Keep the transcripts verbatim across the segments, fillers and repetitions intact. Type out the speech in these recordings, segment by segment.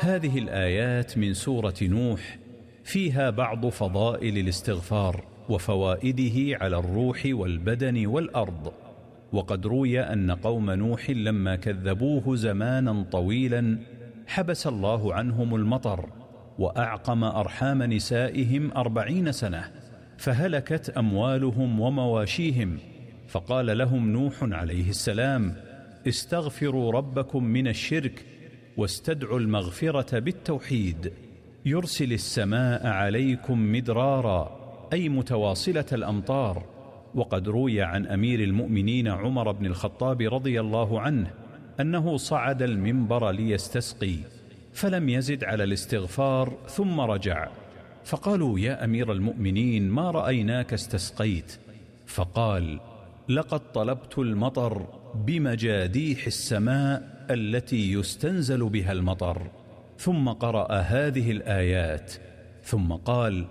هذه الآيات من سورة نوح فيها بعض فضائل الاستغفار وفوائده على الروح والبدن والأرض. وقد روي أن قوم نوح لما كذبوه زمانا طويلا حبس الله عنهم المطر وأعقم أرحام نسائهم أربعين سنة، فهلكت أموالهم ومواشيهم، فقال لهم نوح عليه السلام: استغفروا ربكم من الشرك واستدعوا المغفرة بالتوحيد يرسل السماء عليكم مدرارا، أي متواصلة الأمطار. وقد روي عن أمير المؤمنين عمر بن الخطاب رضي الله عنه أنه صعد المنبر ليستسقي فلم يزد على الاستغفار ثم رجع، فقالوا: يا أمير المؤمنين ما رأيناك استسقيت؟ فقال: لقد طلبت المطر بمجاديح السماء التي يستنزل بها المطر. ثم قرأ هذه الآيات ثم قال: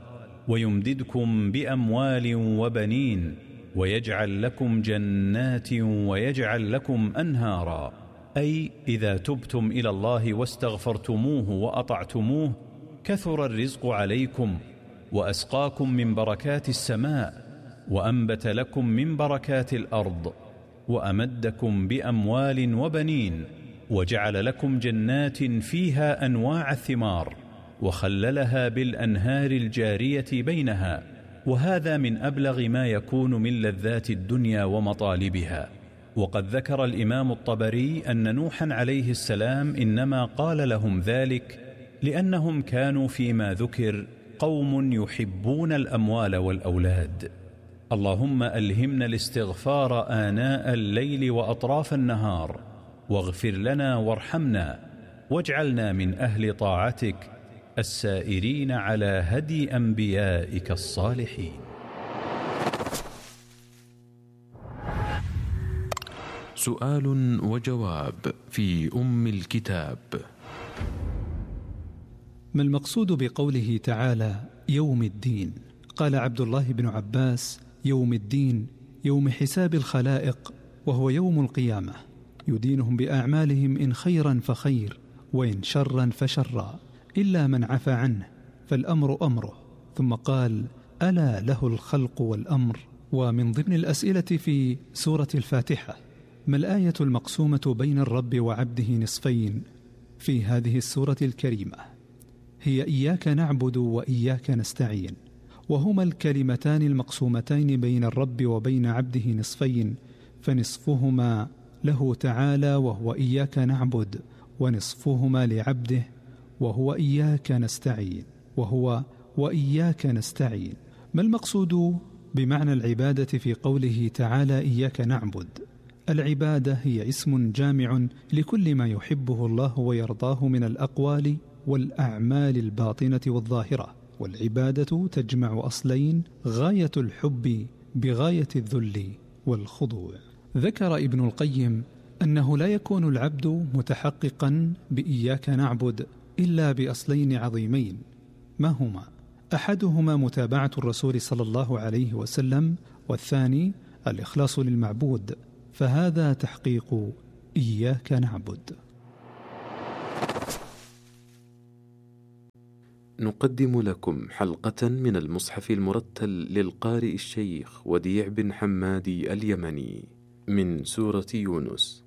ويمددكم بأموال وبنين ويجعل لكم جنات ويجعل لكم أنهارا، أي إذا تبتم إلى الله واستغفرتموه وأطعتموه كثر الرزق عليكم وأسقاكم من بركات السماء وأنبت لكم من بركات الأرض وأمدكم بأموال وبنين وجعل لكم جنات فيها أنواع الثمار وخللها بالأنهار الجارية بينها، وهذا من أبلغ ما يكون من لذات الدنيا ومطالبها. وقد ذكر الإمام الطبري أن نوحا عليه السلام إنما قال لهم ذلك لأنهم كانوا فيما ذكر قوم يحبون الأموال والأولاد. اللهم ألهمنا الاستغفار آناء الليل وأطراف النهار، واغفر لنا وارحمنا، واجعلنا من أهل طاعتك السائرين على هدي أنبيائك الصالحين. سؤال وجواب في أم الكتاب: ما المقصود بقوله تعالى يوم الدين؟ قال عبد الله بن عباس: يوم الدين يوم حساب الخلائق، وهو يوم القيامة، يدينهم بأعمالهم إن خيرا فخير وإن شرا فشرا، إلا من عفى عنه فالأمر أمره. ثم قال: ألا له الخلق والأمر. ومن ضمن الأسئلة في سورة الفاتحة: ما الآية المقسومة بين الرب وعبده نصفين في هذه السورة الكريمة؟ هي إياك نعبد وإياك نستعين، وهما الكلمتان المقسومتين بين الرب وبين عبده نصفين، فنصفهما له تعالى وهو إياك نعبد، ونصفهما لعبده وهو إياك نستعين، وهو وإياك نستعين. ما المقصود بمعنى العبادة في قوله تعالى إياك نعبد؟ العبادة هي اسم جامع لكل ما يحبه الله ويرضاه من الأقوال والأعمال الباطنة والظاهرة، والعبادة تجمع أصلين: غاية الحب بغاية الذل والخضوع. ذكر ابن القيم أنه لا يكون العبد متحققا بإياك نعبد إلا بأصلين عظيمين، ما هما؟ أحدهما متابعة الرسول صلى الله عليه وسلم، والثاني الإخلاص للمعبود، فهذا تحقيق إياك نعبد. نقدم لكم حلقة من المصحف المرتل للقارئ الشيخ وديع بن حمادي اليمني من سورة يونس.